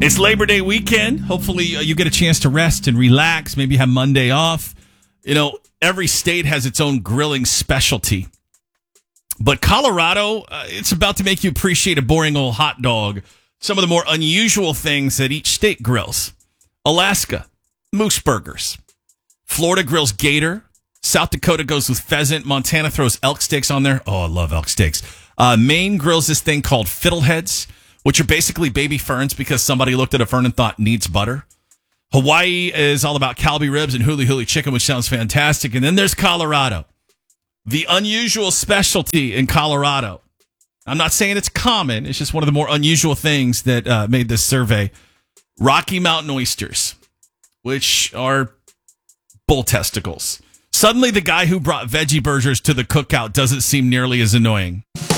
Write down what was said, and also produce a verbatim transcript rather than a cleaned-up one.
It's Labor Day weekend. Hopefully uh, you get a chance to rest and relax, maybe have Monday off. You know, every state has its own grilling specialty. But Colorado, uh, it's about to make you appreciate a boring old hot dog. Some of the more unusual things that each state grills. Alaska, moose burgers. Florida grills gator. South Dakota goes with pheasant. Montana throws elk steaks on there. Oh, I love elk steaks. Uh, Maine grills this thing called fiddleheads, which are basically baby ferns because somebody looked at a fern and thought needs butter. Hawaii is all about Kalbi ribs and huli huli chicken, which sounds fantastic. And then there's Colorado, the unusual specialty in Colorado. I'm not saying it's common. It's just one of the more unusual things that uh, made this survey. Rocky Mountain oysters, which are bull testicles. Suddenly, the guy who brought veggie burgers to the cookout doesn't seem nearly as annoying.